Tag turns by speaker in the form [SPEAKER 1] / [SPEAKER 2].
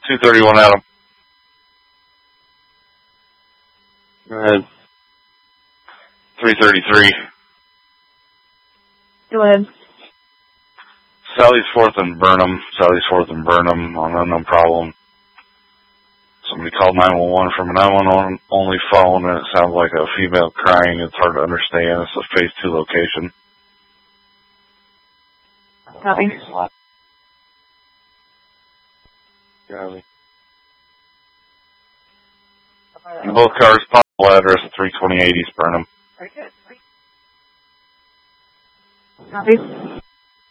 [SPEAKER 1] 231 Adam. Go ahead. 333.
[SPEAKER 2] Go ahead.
[SPEAKER 1] Sally's 4th and Burnham on unknown problem. Somebody called 911 from a 911 only phone, and it sounds like a female crying. It's hard to understand. It's a phase 2 location.
[SPEAKER 2] Copy.
[SPEAKER 1] Copy. Both cars, possible address 328 East Burnham.
[SPEAKER 2] Copy.